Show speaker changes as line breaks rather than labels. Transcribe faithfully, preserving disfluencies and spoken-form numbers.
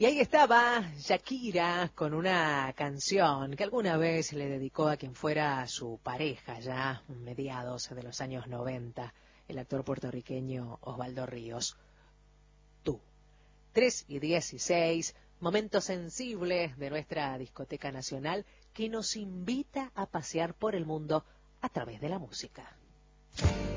Y ahí estaba Shakira con una canción que alguna vez le dedicó a quien fuera su pareja ya mediados de los años noventa, el actor puertorriqueño Osvaldo Ríos. Tú. tres y dieciséis, momentos sensibles de nuestra discoteca nacional que nos invita a pasear por el mundo a través de la música.